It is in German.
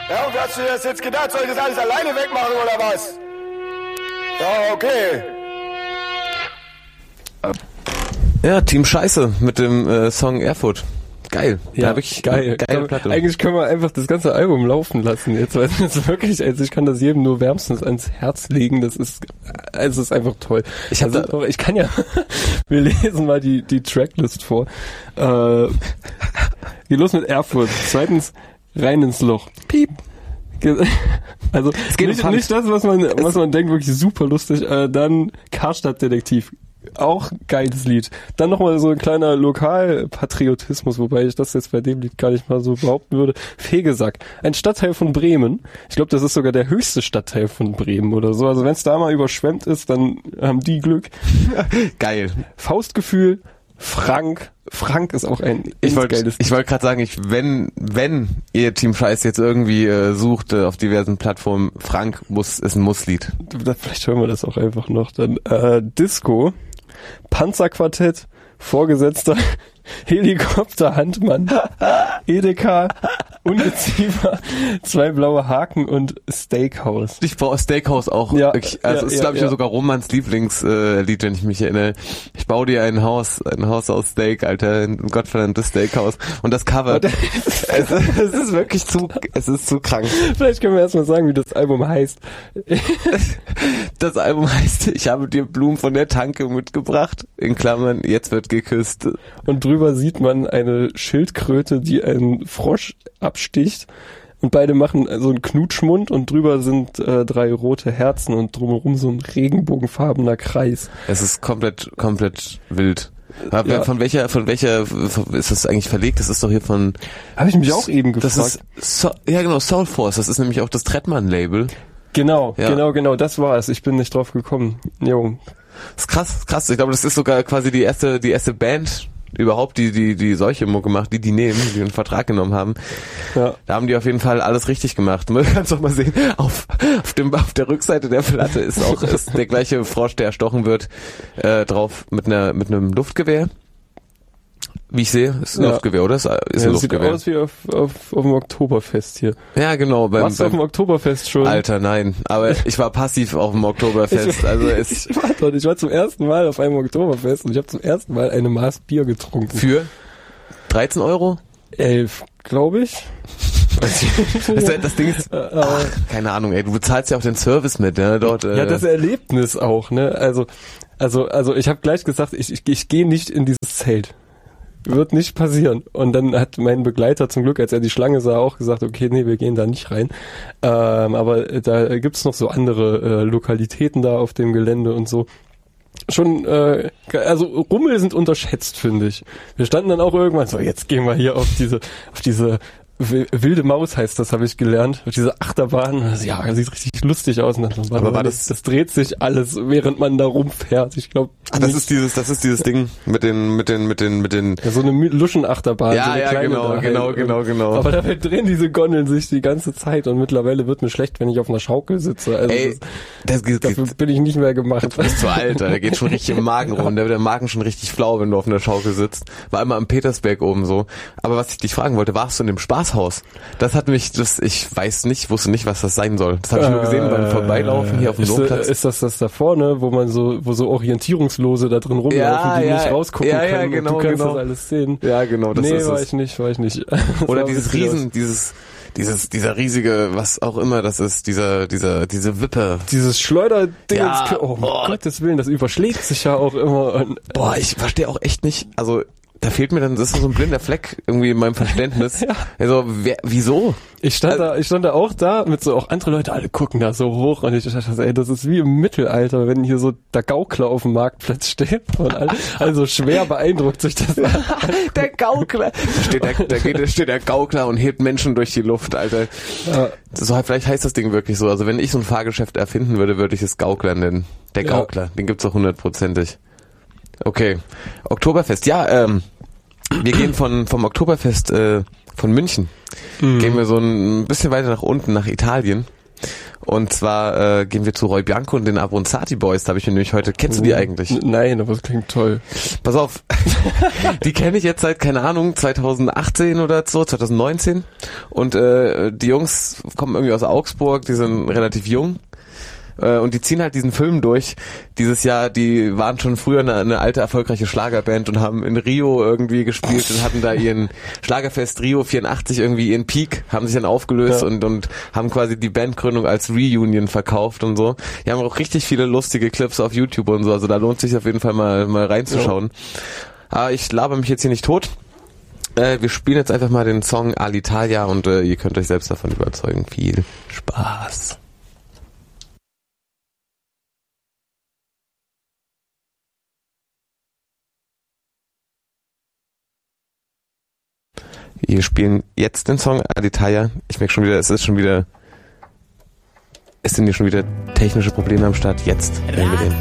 Ja, und wie hast du dir das jetzt gedacht? Soll ich das alles alleine wegmachen oder was? Ja, okay. Ja, Team Scheiße mit dem Song Erfurt. Geil. Ja, wirklich geile Platte. Eigentlich können wir einfach das ganze Album laufen lassen jetzt, weil es wirklich, also ich kann das jedem nur wärmstens ans Herz legen. Das ist einfach toll. Ich kann ja, wir lesen mal die Tracklist vor. Geht los mit Erfurt. Zweitens, rein ins Loch. Piep. Also es geht nicht das, was man denkt, wirklich super lustig. Dann Karstadt-Detektiv. Auch geiles Lied. Dann nochmal so ein kleiner Lokalpatriotismus, wobei ich das jetzt bei dem Lied gar nicht mal so behaupten würde. Fegesack. Ein Stadtteil von Bremen. Ich glaube, das ist sogar der höchste Stadtteil von Bremen oder so. Also wenn es da mal überschwemmt ist, dann haben die Glück. Geil. Faustgefühl. Frank ist auch ein geiles Lied. Ich wollte gerade sagen, wenn ihr Team Scheiß jetzt irgendwie sucht auf diversen Plattformen, Frank ist ein Muss-Lied. Vielleicht hören wir das auch einfach noch. Dann Disco, Panzerquartett, Vorgesetzter, Helikopter, Handmann, Edeka, Ungeziefer, 2 blaue Haken und Steakhouse. Ich brauche Steakhouse auch. Ja, wirklich, also ist glaube ich sogar Romans Lieblingslied, wenn ich mich erinnere. Ich baue dir ein Haus aus Steak, Alter, ein gottverdammtes Steakhouse. Und das Cover, es ist wirklich zu krank. Vielleicht können wir erstmal sagen, wie das Album heißt. Das Album heißt, ich habe dir Blumen von der Tanke mitgebracht, in Klammern, jetzt wird geküsst. Und drüber sieht man eine Schildkröte, die einen Frosch absticht. Und beide machen so einen Knutschmund und drüber sind 3 rote Herzen und drumherum so ein regenbogenfarbener Kreis. Es ist komplett wild. Ja. Von welcher ist das eigentlich verlegt? Das ist doch hier von... Habe ich mich auch eben gefragt. Das ist, genau, Soul Force. Das ist nämlich auch das Trettmann-Label. Genau, das war es. Ich bin nicht drauf gekommen. Jo. Das ist krass. Ich glaube, das ist sogar quasi die erste Band überhaupt, die solche Mucke macht, die nehmen, die einen Vertrag genommen haben. Ja. Da haben die auf jeden Fall alles richtig gemacht. Man kann es doch mal sehen, auf der Rückseite der Platte ist der gleiche Frosch, der erstochen wird, drauf mit einem Luftgewehr. Wie ich sehe, ist ein Luftgewehr, oder? Ist ein Luftgewehr. Sieht aus wie auf dem Oktoberfest hier. Ja, genau. Warst du auf dem Oktoberfest schon? Alter, nein. Aber ich war passiv auf dem Oktoberfest. Ich war zum ersten Mal auf einem Oktoberfest und ich habe zum ersten Mal eine Maß Bier getrunken. Für 13 €? 11, glaube ich. Das Ding ist, keine Ahnung, ey, du bezahlst ja auch den Service mit, ne, dort. Ja, das Erlebnis auch, ne, also ich habe gleich gesagt, ich gehe nicht in dieses Zelt. Wird nicht passieren. Und dann hat mein Begleiter zum Glück, als er die Schlange sah, auch gesagt, okay, nee, wir gehen da nicht rein. Aber da gibt's noch so andere Lokalitäten da auf dem Gelände und so. Schon, also Rummel sind unterschätzt, finde ich. Wir standen dann auch irgendwann so, jetzt gehen wir hier auf diese wilde Maus heißt das, habe ich gelernt. Diese Achterbahn, also, ja, sieht richtig lustig aus. Und dann aber das dreht sich alles, während man da rumfährt. Ich glaube. Das ist dieses Ding mit den. Ja, so eine Luschenachterbahn. Ja, so genau. Aber dabei drehen diese Gondeln sich die ganze Zeit und mittlerweile wird mir schlecht, wenn ich auf einer Schaukel sitze. Also dafür bin ich nicht mehr gemacht. Du bist zu alt, da geht schon richtig im Magen rum. Da wird der Magen schon richtig flau, wenn du auf einer Schaukel sitzt. War immer am Petersberg oben so. Aber was ich dich fragen wollte, warst du in dem Spaßhaus? Das hat mich, ich wusste nicht, was das sein soll. Das habe ich nur gesehen beim Vorbeilaufen hier auf dem Domplatz. Ist das da vorne, wo so Orientierungslose da drin rumlaufen, die nicht rausgucken können? Ja, genau, und du kannst das alles sehen. Ja, genau, das ist es. Nee, war ich nicht. Oder dieser riesige, was auch immer das ist, diese Wippe. Dieses Schleuderding. Ja, oh, Gottes Willen, das überschlägt sich ja auch immer. Boah, ich verstehe auch echt nicht, also da fehlt mir dann, das ist so ein blinder Fleck irgendwie in meinem Verständnis. Ja. Also, wieso? Ich stand da auch da mit so, auch andere Leute, alle gucken da so hoch und ich dachte, ey, das ist wie im Mittelalter, wenn hier so der Gaukler auf dem Marktplatz steht und also schwer beeindruckt sich das. Der Gaukler. Da steht der Gaukler und hebt Menschen durch die Luft, Alter. Ja. So, vielleicht heißt das Ding wirklich so. Also, wenn ich so ein Fahrgeschäft erfinden würde, würde ich es Gaukler nennen. Der Gaukler, den gibt's auch 100%. Okay. Oktoberfest, ja, wir gehen vom Oktoberfest von München, gehen wir so ein bisschen weiter nach unten, nach Italien. Und zwar gehen wir zu Roy Bianco und den Abronzati Boys. Da habe ich mir nämlich heute... Kennst du die eigentlich? Nein, aber das klingt toll. Pass auf, die kenne ich jetzt seit, keine Ahnung, 2018 oder so, 2019. Und die Jungs kommen irgendwie aus Augsburg, die sind relativ jung. Und die ziehen halt diesen Film durch. Dieses Jahr, die waren schon früher eine alte, erfolgreiche Schlagerband und haben in Rio irgendwie gespielt und hatten da ihren Schlagerfest Rio 84 irgendwie ihren Peak, haben sich dann aufgelöst und haben quasi die Bandgründung als Reunion verkauft und so. Die haben auch richtig viele lustige Clips auf YouTube und so, also da lohnt sich auf jeden Fall mal reinzuschauen. Aber ich laber mich jetzt hier nicht tot. Wir spielen jetzt einfach mal den Song Alitalia und ihr könnt euch selbst davon überzeugen. Viel Spaß. Wir spielen jetzt den Song Alitalia. Ich merke schon wieder, es sind hier schon wieder technische Probleme am Start. Jetzt werden wir den.